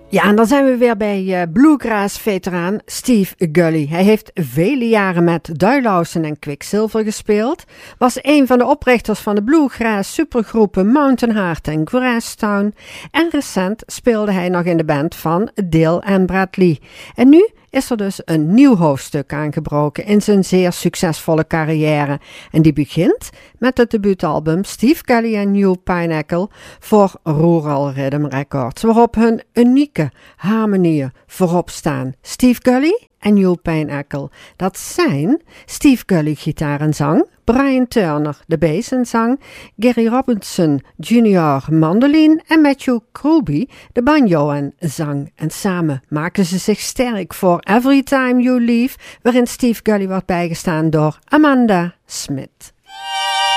Ja, en dan zijn we weer bij bluegrass-veteraan Steve Gully. Hij heeft vele jaren met Duilhausen en Quicksilver gespeeld. Was een van de oprichters van de bluegrass-supergroepen Mountain Heart en Grasstown. En recent speelde hij nog in de band van Dale en Brad Lee. En nu is er dus een nieuw hoofdstuk aangebroken in zijn zeer succesvolle carrière. En die begint met het debuutalbum Steve Gully en New Pinnacle voor Rural Rhythm Records, waarop hun unieke harmonieën voorop staan. Steve Gully en New Pinnacle. Dat zijn Steve Gully gitaar en zang, Brian Turner de bass en zang, Gary Robinson Jr. mandoline en Matthew Kruby de banjo en zang. En samen maken ze zich sterk voor Every Time You Leave, waarin Steve Gully wordt bijgestaan door Amanda Smith.